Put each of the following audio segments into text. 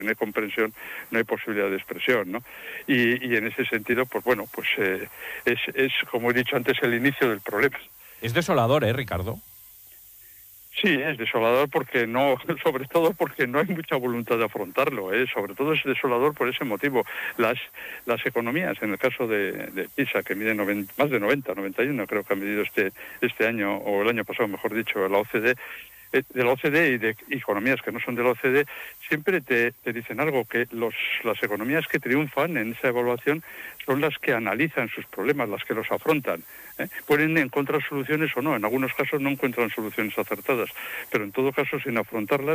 no hay comprensión, no hay posibilidad de expresión, ¿no? Y en ese sentido, pues bueno, pues es, como he dicho antes, el inicio del problema. Es desolador, Ricardo. Sí, es desolador porque no, sobre todo porque no hay mucha voluntad de afrontarlo, sobre todo es desolador por ese motivo. Las economías, en el caso de PISA, que mide más de 91 creo que ha medido este año, o el año pasado, mejor dicho, la OCDE, de la OCDE y de economías que no son de la OCDE, siempre te dicen algo, que las economías que triunfan en esa evaluación son las que analizan sus problemas, las que los afrontan. Pueden encontrar soluciones o no, en algunos casos no encuentran soluciones acertadas, pero en todo caso sin afrontarlas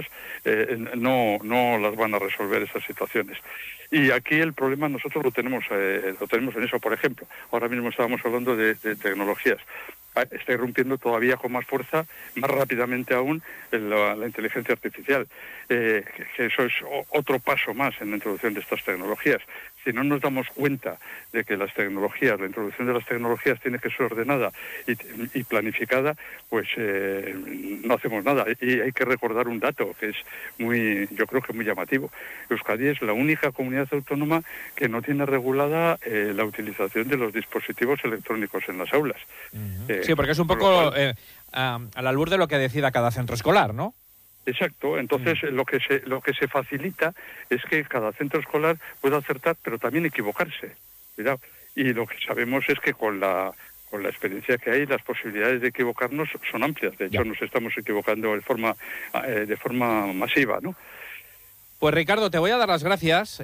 no las van a resolver esas situaciones. Y aquí el problema nosotros lo tenemos en eso. Por ejemplo, ahora mismo estábamos hablando de tecnologías. Está irrumpiendo todavía con más fuerza, más rápidamente aún, la inteligencia artificial, que eso es otro paso más en la introducción de estas tecnologías. Si no nos damos cuenta de que la introducción de las tecnologías tiene que ser ordenada y planificada, pues no hacemos nada. Y hay que recordar un dato que es yo creo que muy llamativo. Euskadi es la única comunidad autónoma que no tiene regulada la utilización de los dispositivos electrónicos en las aulas. Sí, porque es un poco al albur de lo que decida cada centro escolar, ¿no? Exacto, entonces lo que se facilita es que cada centro escolar pueda acertar, pero también equivocarse. Cuidado. Y lo que sabemos es que con la experiencia que hay, las posibilidades de equivocarnos son amplias. De hecho, nos estamos equivocando de forma masiva, ¿no? Pues Ricardo, te voy a dar las gracias,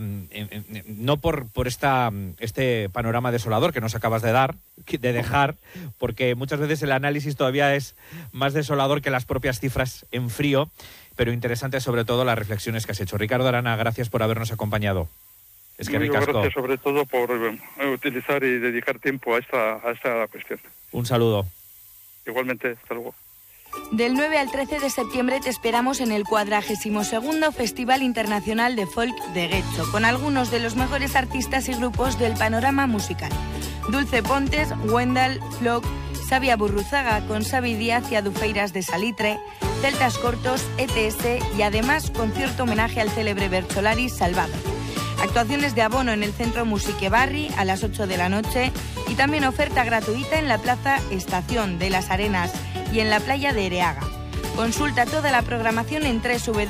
no por este panorama desolador que nos acabas de dejar, porque muchas veces el análisis todavía es más desolador que las propias cifras en frío, pero interesante sobre todo las reflexiones que has hecho. Ricardo Arana, gracias por habernos acompañado. Es que gracias sobre todo por utilizar y dedicar tiempo a esta cuestión. Un saludo. Igualmente, hasta luego. Del 9 al 13 de septiembre te esperamos en el 42º Festival Internacional de Folk de Getxo, con algunos de los mejores artistas y grupos del panorama musical. Dulce Pontes, Wendal, Flock, Xavi Burruzaga con Xavi Díaz y Adufeiras de Salitre, Celtas Cortos, ETS y además concierto homenaje al célebre Bercholari Salvador. Actuaciones de abono en el Centro Musique Barri a las 8 de la noche y también oferta gratuita en la Plaza Estación de las Arenas y en la playa de Ereaga. Consulta toda la programación en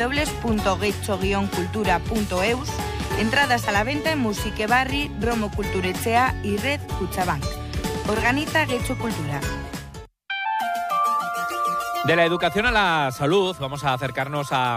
www.getxo-cultura.eus. Entradas a la venta en Musique Barri, Romo Culturechea y Red Cuchabank. Organiza Getxo Cultura. De la educación a la salud, vamos a acercarnos a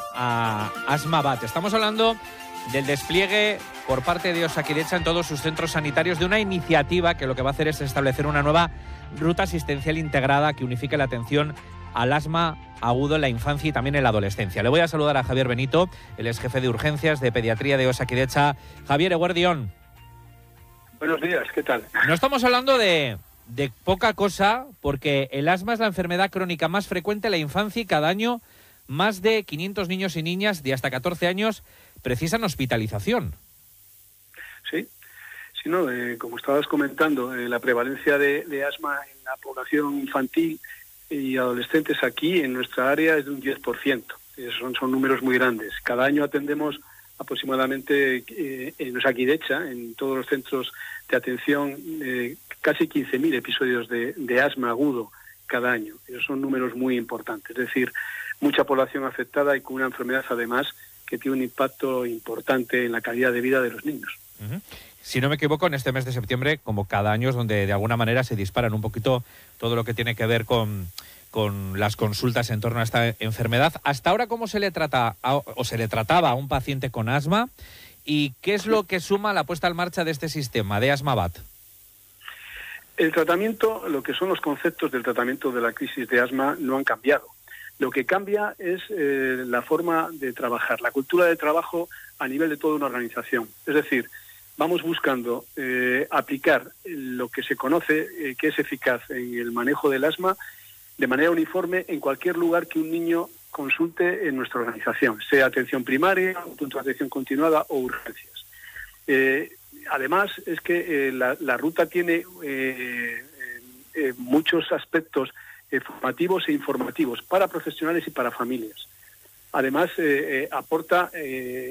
Asma Bat. Estamos hablando del despliegue por parte de Osakidetza en todos sus centros sanitarios de una iniciativa que lo que va a hacer es establecer una nueva ruta asistencial integrada que unifique la atención al asma agudo en la infancia y también en la adolescencia. Le voy a saludar a Javier Benito, él es jefe de urgencias de pediatría de Osakidetza. Javier, eguerdión. Buenos días, ¿qué tal? No estamos hablando de poca cosa, porque el asma es la enfermedad crónica más frecuente en la infancia y cada año más de 500 niños y niñas de hasta 14 años precisan hospitalización. Sí, no, como estabas comentando, la prevalencia de asma en la población infantil y adolescentes aquí en nuestra área es de un 10%. Son números muy grandes. Cada año atendemos aproximadamente en Osakidetza, en todos los centros de atención, casi 15.000 episodios de asma agudo cada año. Esos son números muy importantes. Es decir, mucha población afectada y con una enfermedad además que tiene un impacto importante en la calidad de vida de los niños. Uh-huh. Si no me equivoco, en este mes de septiembre, como cada año, es donde de alguna manera se disparan un poquito todo lo que tiene que ver con las consultas en torno a esta enfermedad. Hasta ahora, ¿cómo se le trata o se le trataba a un paciente con asma? ¿Y qué es lo que suma la puesta en marcha de este sistema de Asma Bat? El tratamiento, lo que son los conceptos del tratamiento de la crisis de asma no han cambiado. Lo que cambia es la forma de trabajar, la cultura de trabajo a nivel de toda una organización. Es decir, vamos buscando aplicar lo que se conoce que es eficaz en el manejo del asma de manera uniforme en cualquier lugar que un niño consulte en nuestra organización, sea atención primaria, punto de atención continuada o urgencias. Además, es que la ruta tiene muchos aspectos formativos e informativos para profesionales y para familias. además aporta